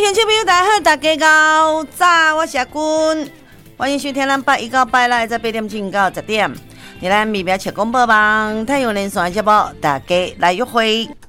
听众朋友大家好，大家好，早，我是阿君，欢迎收听咱8、1到8来在8点钟到10点，在咱米表切广播网太阳连线节目，大家来约会。